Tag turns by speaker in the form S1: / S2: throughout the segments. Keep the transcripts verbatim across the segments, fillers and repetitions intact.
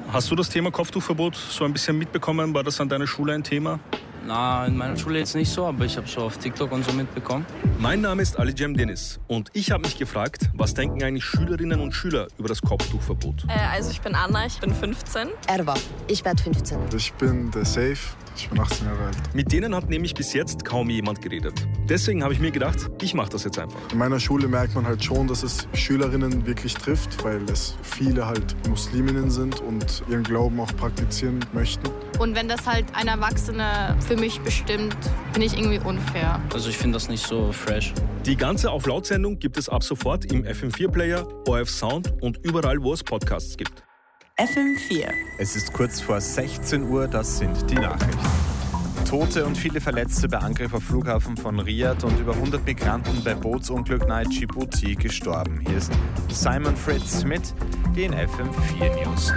S1: Hast du das Thema Kopftuchverbot so ein bisschen mitbekommen? War das an deiner Schule ein Thema?
S2: Na, in meiner Schule jetzt nicht so, aber ich habe so auf TikTok und so mitbekommen.
S1: Mein Name ist Ali Cem Deniz und ich habe mich gefragt, was denken eigentlich Schülerinnen und Schüler über das Kopftuchverbot?
S3: Äh, also ich bin Anna, ich bin fünfzehn.
S4: Erwa, ich werde fünfzehn.
S5: Ich bin der Safe, ich bin achtzehn Jahre alt.
S1: Mit denen hat nämlich bis jetzt kaum jemand geredet. Deswegen habe ich mir gedacht, ich mache das jetzt einfach.
S5: In meiner Schule merkt man halt schon, dass es Schülerinnen wirklich trifft, weil es viele halt Musliminnen sind und ihren Glauben auch praktizieren möchten.
S6: Und wenn das halt ein Erwachsener für mich bestimmt, finde ich irgendwie unfair.
S2: Also ich finde das nicht so fresh.
S1: Die ganze Auf Laut-Sendung gibt es ab sofort im F M vier Player, O R F Sound und überall, wo es Podcasts gibt.
S7: F M vier.
S8: Es ist kurz vor sechzehn Uhr, das sind die Nachrichten. Tote und viele Verletzte bei Angriff auf Flughafen von Riyadh und über hundert Migranten bei Bootsunglück nahe Djibouti gestorben. Hier ist Simon Fritz mit den F M vier News.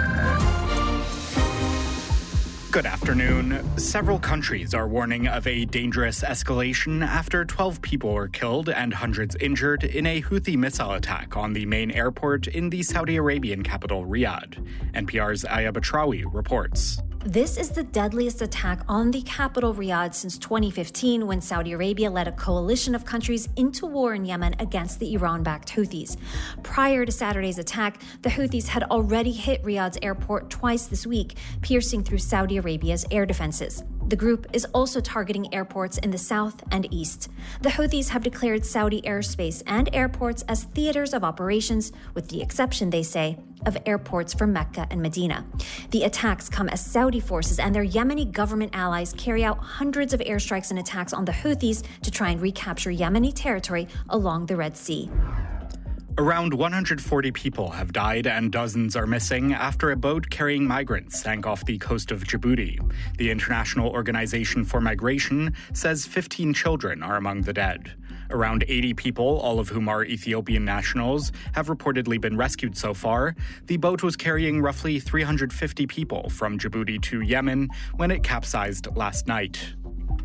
S9: Good afternoon. Several countries are warning of a dangerous escalation after twelve people were killed and hundreds injured in a Houthi missile attack on the main airport in the Saudi Arabian capital, Riyadh. N P R's Aya Batrawi reports.
S10: This is the deadliest attack on the capital, Riyadh, since twenty fifteen, when Saudi Arabia led a coalition of countries into war in Yemen against the Iran-backed Houthis. Prior to Saturday's attack, the Houthis had already hit Riyadh's airport twice this week, piercing through Saudi Arabia's air defenses. The group is also targeting airports in the south and east. The Houthis have declared Saudi airspace and airports as theaters of operations, with the exception, they say, of airports for Mecca and Medina. The attacks come as Saudi forces and their Yemeni government allies carry out hundreds of airstrikes and attacks on the Houthis to try and recapture Yemeni territory along the Red Sea.
S9: Around one hundred forty people have died and dozens are missing after a boat carrying migrants sank off the coast of Djibouti. The International Organization for Migration says fifteen children are among the dead. Around eighty people, all of whom are Ethiopian nationals, have reportedly been rescued so far. The boat was carrying roughly three hundred fifty people from Djibouti to Yemen when it capsized last night.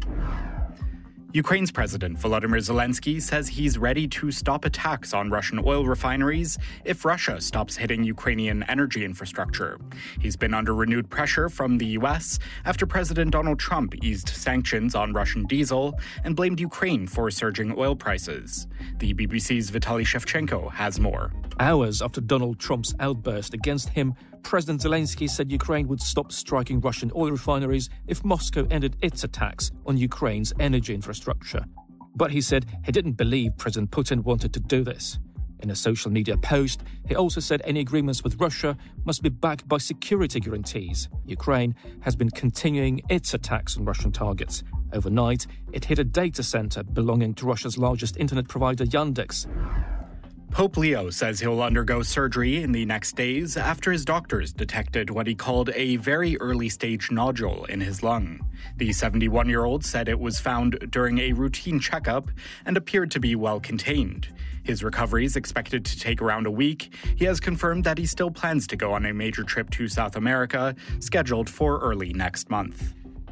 S9: Ukraine's President Volodymyr Zelensky says he's ready to stop attacks on Russian oil refineries if Russia stops hitting Ukrainian energy infrastructure. He's been under renewed pressure from the U S after President Donald Trump eased sanctions on Russian diesel and blamed Ukraine for surging oil prices. The B B C's Vitaly Shevchenko has more.
S11: Hours after Donald Trump's outburst against him, President Zelensky said Ukraine would stop striking Russian oil refineries if Moscow ended its attacks on Ukraine's energy infrastructure. But he said he didn't believe President Putin wanted to do this. In a social media post, he also said any agreements with Russia must be backed by security guarantees. Ukraine has been continuing its attacks on Russian targets. Overnight, it hit a data center belonging to Russia's largest internet provider, Yandex.
S9: Pope Leo says he'll undergo surgery in the next days after his doctors detected what he called a very early-stage nodule in his lung. The seventy-one-year-old said it was found during a routine checkup and appeared to be well contained. His recovery is expected to take around a week. He has confirmed that he still plans to go on a major trip to South America, scheduled for early next month.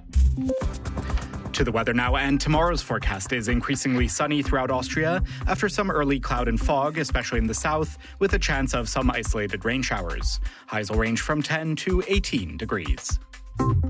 S9: To the weather now, and tomorrow's forecast is increasingly sunny throughout Austria after some early cloud and fog, especially in the south, with a chance of some isolated rain showers. Highs will range from ten to eighteen degrees.